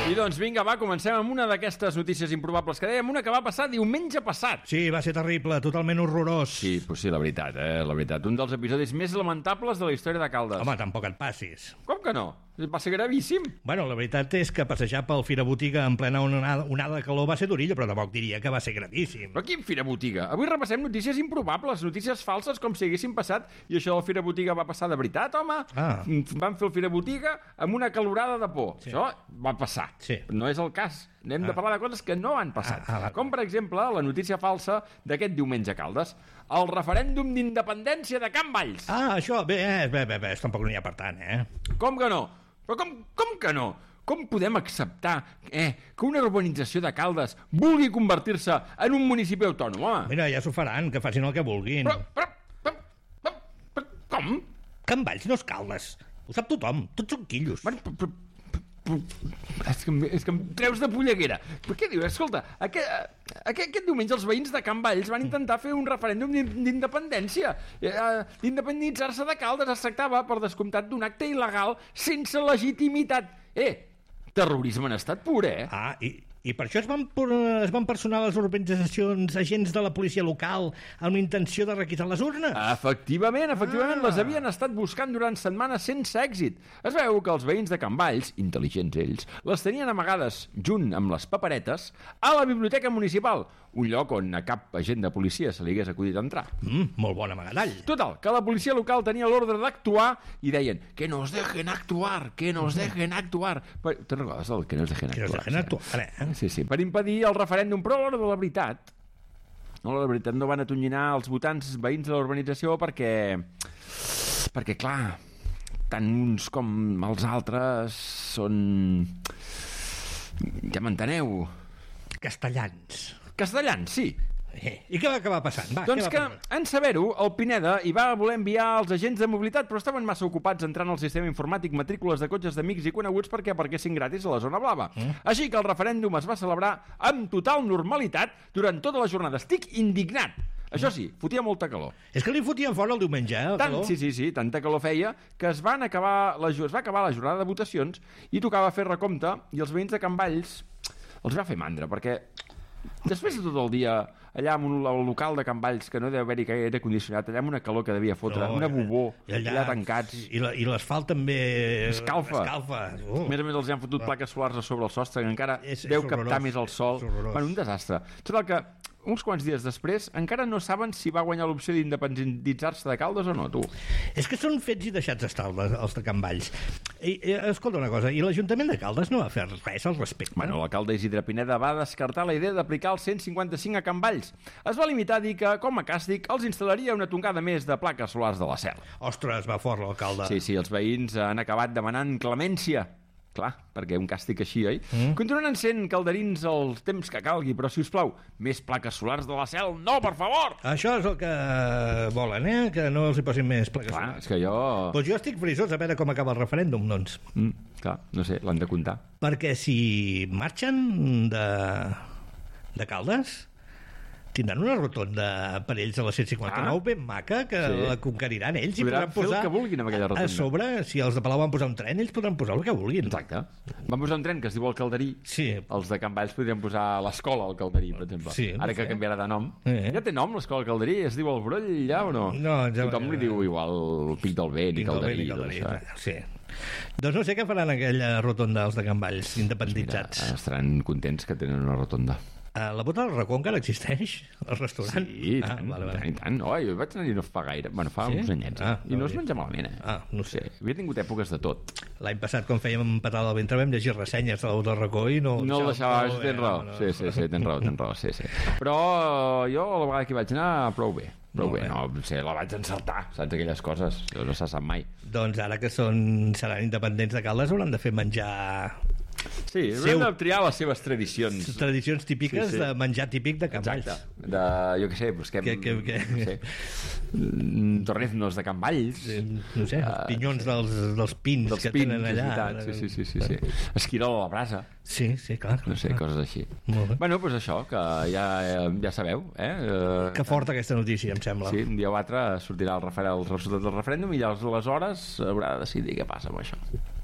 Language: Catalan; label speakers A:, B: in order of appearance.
A: I doncs vinga, va, comencem amb una d'aquestes notícies improbables que dèiem, una que va passar diumenge passat.
B: Sí, va ser terrible, totalment horrorós.
A: Sí, pues sí, la veritat, la veritat. Un dels episodis més lamentables de la història de Caldes.
B: Home, tampoc et passis.
A: Com que no? Va ser gravíssim.
B: Bueno, la veritat és que passejar pel Fira Botiga en plena onada de calor va ser durillo, però tampoc diria que va ser gravíssim.
A: Però quin Fira Botiga? Avui repassem notícies improbables, notícies falses com si haguessin passat, i això del Fira Botiga va passar de veritat, home. Van fer el Fira Botiga amb una calorada de por. Sí. Això va passar.
B: Sí.
A: No és el cas. Anem de parlar de coses que no han passat. Com, per exemple, la notícia falsa d'aquest diumenge a Caldes. El referèndum d'independència de Can Valls.
B: Això, bé, tampoc no hi ha per tant,
A: Com que no? Però com que no? Com podem acceptar que una urbanització de Caldes vulgui convertir-se en un municipi autònom, home?
B: Mira, ja s'ho faran, que facin el que vulguin.
A: Però com?
B: Can Valls no és Caldes. Ho sap tothom, tots són quillos.
A: Bueno, és que em treus de polleguera. Però què dius? Escolta, aquest diumenge els veïns de Can Valls van intentar fer un referèndum d'independència, d'independitzar-se de Caldes. Es tractava, per descomptat, d'un acte il·legal sense legitimitat. Terrorisme en estat pur,
B: I per això es van personar les organitzacions agents de la policia local amb la intenció de requisar les urnes?
A: Efectivament, les havien estat buscant durant setmanes sense èxit. Es veu que els veïns de Can Valls, intel·ligents ells, les tenien amagades junt amb les paperetes a la biblioteca municipal, un lloc on a cap agent de policia se li hagués acudit entrar.
B: Molt bon amagadall.
A: Total, que la policia local tenia l'ordre d'actuar i deien que nos dejen actuar, que nos dejen actuar. Te'n recordes del que nos dejen actuar?
B: Que nos dejen actuar,
A: Sí, per impedir el referèndum, però a l'hora de la veritat no van atonyinar els votants veïns de la urbanització perquè clar, tant uns com els altres són, ja m'enteneu,
B: castellans, sí. I què va acabar passant?
A: Doncs que, en saber-ho, el Pineda hi va voler enviar els agents de mobilitat, però estaven massa ocupats entrant al sistema informàtic matrícules de cotxes d'amics i coneguts perquè aparquessin gratis a la zona blava. Així que el referèndum es va celebrar amb total normalitat durant tota la jornada. Estic indignat. Això sí, fotia molta calor.
B: És que li fotien fora el diumenge, calor?
A: Sí, tanta calor feia que es va acabar la jornada de votacions i tocava fer recompte, i els veïns de Can Valls els va fer mandra, perquè després de tot el dia allà en un local de Can Valls que no deu haver-hi aire condicionat, allà amb una calor que devia fotre, una bubó, allà tancats,
B: i l'asfalt també
A: escalfa. A més a més els han fotut plaques solars a sobre el sostre que encara deu captar més el sol. Bueno, un desastre. Tot el que uns quants dies després encara no saben si va guanyar l'opció d'independitzar-se de Caldes o no, tu.
B: És que són fets i deixats estar els de Can Valls. Escolta una cosa, i l'Ajuntament de Caldes no va fer res al respecte?
A: Bueno, l'alcalde Isidre Pineda va descartar la idea d'aplicar el 155 a Can Valls. Es va limitar a dir que, com a càstig, els instal·laria una tongada més de plaques solars de la Cel.
B: Ostres, va fort l'alcalde.
A: Sí, els veïns han acabat demanant clemència. Clar, perquè un càstig així, oi? Continuen sent calderins els temps que calgui, però, si us plau, més plaques solars de la Cel, no, per favor!
B: Això és el que volen, que no els hi posin més plaques solars.
A: És que jo...
B: Doncs jo estic frisós a veure com acaba el referèndum, doncs.
A: Clar, no sé, l'han de comptar.
B: Perquè si marxen de Caldes, tindran una rotonda per ells a la 159 ben maca, que la conqueriran ells i podran posar
A: el que vulguin amb aquella rotonda.
B: A sobre, si els de Palau van posar un tren, ells podran posar el que vulguin.
A: Exacte. Van posar un tren que es diu el Calderí.
B: Sí.
A: Els de Can Valls podrien posar l'escola al Calderí, per exemple.
B: Sí,
A: ara que canviarà de nom. Ja té nom l'escola al Calderí? Es diu el Broll ja o no?
B: No,
A: tothom li diu igual Pic del Vent i Calderí.
B: Sí. Doncs no sé què faran aquella rotonda els de Can Valls, independitzats.
A: Estaran contents que tenen una rotonda.
B: La Bota del Racó encara existeix? El restaurant?
A: Sí, i tant. Jo vaig anar-hi no fa gaire. Bueno, fa uns anyets. I no es menja malament,
B: no sé.
A: Havia tingut èpoques de tot.
B: L'any passat, quan fèiem Patada del Ventre, vam llegir ressenyes de la Bota del Racó i no
A: el deixava. Tens raó. Sí, tens raó. Sí. Però jo, la vegada que hi vaig anar, prou bé. No sé, la vaig encertar, saps, aquelles coses, no se sap mai.
B: Doncs ara que seran independents de Caldes hauran de fer menjar...
A: Sí, hem de triar les seves tradicions.
B: Tradicions típiques de menjar típic de Can Valls.
A: Exacte. Jo què sé, busquem... torreznos de Can Valls.
B: No sé, pinyons dels pins que tenen allà.
A: Sí. Esquirol a la brasa.
B: Sí, clar.
A: No sé, coses així. Bueno, doncs això, que ja sabeu,
B: Que forta aquesta notícia, em sembla.
A: Sí, un dia o altre sortirà el resultat del referèndum i aleshores haurà de decidir què passa amb això.